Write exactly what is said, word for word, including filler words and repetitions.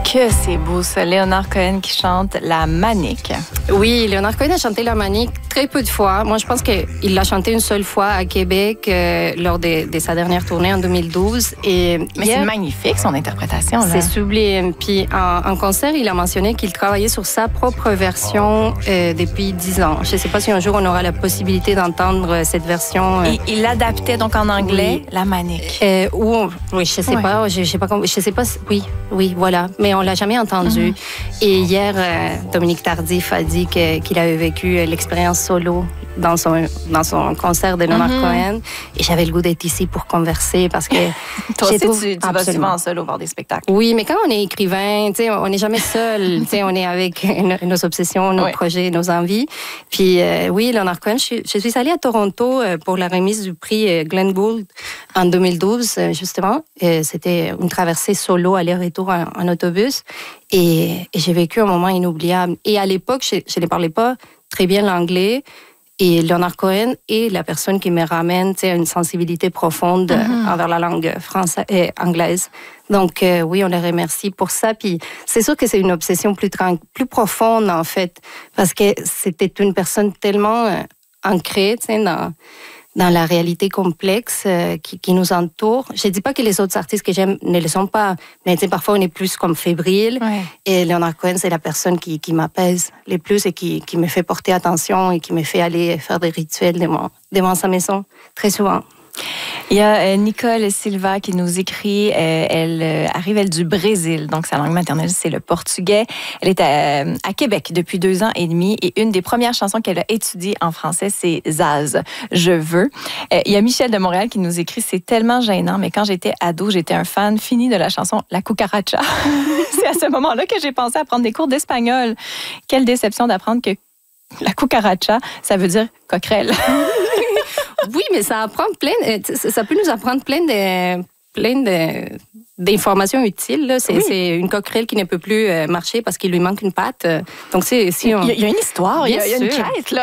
Que c'est beau, ça. Leonard Cohen qui chante La Manique. Oui, Leonard Cohen a chanté La Manique très peu de fois. Moi, je pense qu'il l'a chanté une seule fois à Québec euh, lors de, de sa dernière tournée en deux mille douze. Et Mais hier, c'est magnifique, son interprétation. c'est sublime. Puis en, en concert, il a mentionné qu'il travaillait sur sa propre version euh, depuis dix ans. Je ne sais pas si un jour on aura la possibilité d'entendre cette version. Euh, Et il l'adaptait donc en anglais, oui. La Manique. Euh, ou, oui, je sais Ouais. pas, je, je sais pas, je sais pas, oui, oui, voilà, mais on l'a jamais entendu. Mm-hmm. Et hier, euh, Dominique Tardif a dit que, qu'il avait vécu l'expérience solo dans son, dans son concert de Leonard mm-hmm. Cohen. Et j'avais le goût d'être ici pour converser parce que... Toi aussi, trouve, tu, tu vas souvent en solo voir des spectacles. Oui, mais quand on est écrivain, on n'est jamais seul. On est avec nos obsessions, nos oui. projets, nos envies. Puis euh, oui, Leonard Cohen, je, je suis allée à Toronto pour la remise du prix Glenn Gould en deux mille douze, justement. Et c'était une traversée solo, aller-retour en, en autobus. Et, et j'ai vécu un moment inoubliable. Et à l'époque, je, je ne parlais pas très bien l'anglais. Et Leonard Cohen est la personne qui me ramène à une sensibilité profonde mm-hmm. envers la langue française et anglaise. Donc, euh, oui, on les remercie pour ça. Puis, c'est sûr que c'est une obsession plus, plus profonde, en fait, parce que c'était une personne tellement euh, ancrée dans, dans la réalité complexe euh, qui, qui nous entoure. Je ne dis pas que les autres artistes que j'aime ne le sont pas, mais parfois, on est plus comme fébrile. Ouais. Et Leonard Cohen, c'est la personne qui, qui m'apaise le plus et qui, qui me fait porter attention et qui me fait aller faire des rituels devant, devant sa maison, très souvent. Il y a euh, Nicole Silva qui nous écrit. Euh, elle euh, arrive, elle, du Brésil. Donc, sa langue maternelle, c'est le portugais. Elle est à, à Québec depuis deux ans et demi. Et une des premières chansons qu'elle a étudiées en français, c'est Zaz, Je veux. Euh, il y a Michel de Montréal qui nous écrit. C'est tellement gênant, mais quand j'étais ado, j'étais un fan fini de la chanson La Cucaracha. C'est à ce moment-là que j'ai pensé à prendre des cours d'espagnol. Quelle déception d'apprendre que la cucaracha, ça veut dire coquerelle. Oui, mais ça apprend plein, ça peut nous apprendre plein de, plein de, d'informations utiles. Là. C'est, oui. c'est une coquerelle qui ne peut plus marcher parce qu'il lui manque une patte. Donc, c'est, si on... il, y a, il y a une histoire, il y a, il y a une quête, là.